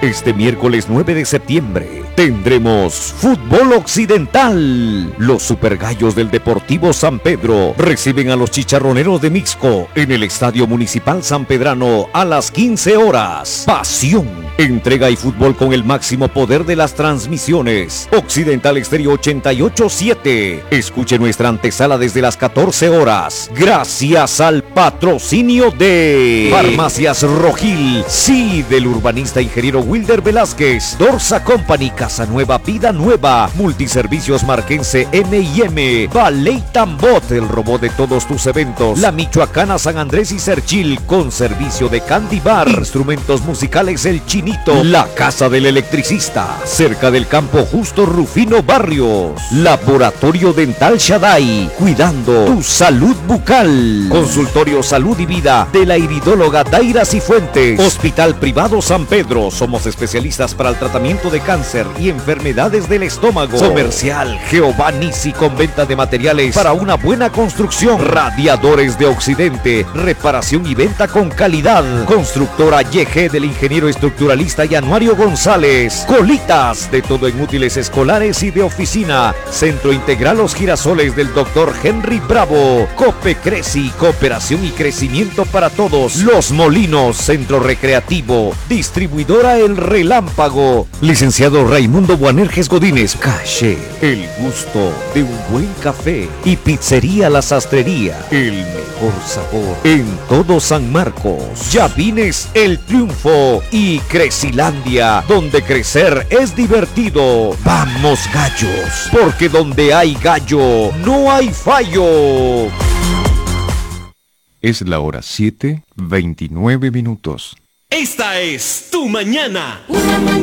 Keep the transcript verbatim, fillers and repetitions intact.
Este miércoles nueve de septiembre tendremos fútbol occidental. Los supergallos del Deportivo San Pedro reciben a los chicharroneros de Mixco en el Estadio Municipal San Pedrano a las quince horas. Pasión, entrega y fútbol con el máximo poder de las transmisiones. Occidental Estéreo ochenta y ocho punto siete. Escuche nuestra antesala desde las catorce horas. Gracias al patrocinio de Farmacias Rogil, sí, del urbanista ingeniero Wilder Velázquez, Dorsa Company, Casa Nueva, Vida Nueva, Multiservicios Marquense M y M, Ballet Tambot, el robot de todos tus eventos, La Michoacana San Andrés y Serchil, con servicio de Candy Bar, Instrumentos Musicales El Chinito, La Casa del Electricista, cerca del Campo Justo Rufino Barrios, Laboratorio Dental Shaddai, cuidando tu salud bucal, Consultorio Salud y Vida de la iridóloga Daira Cifuentes, Hospital Privado San Pedro, somos especialistas para el tratamiento de cáncer y enfermedades del estómago. Comercial Jehová Nisi, con venta de materiales para una buena construcción. Radiadores de Occidente, reparación y venta con calidad. Constructora Y G del ingeniero estructuralista Yanuario González. Colitas, de todo en útiles escolares y de oficina. Centro Integral Los Girasoles del doctor Henry Bravo. Cope Creci, cooperación y crecimiento para todos. Los Molinos, centro recreativo. Distribuidora El Relámpago. Licenciado Raimundo Buanerges Godínez. Caché, el gusto de un buen café. Y Pizzería La Sastrería, el mejor sabor en todo San Marcos. Llavines El Triunfo y Crecilandia, donde crecer es divertido. Vamos gallos, porque donde hay gallo no hay fallo. Es la hora siete, veintinueve minutos. Esta es tu mañana. Una mañana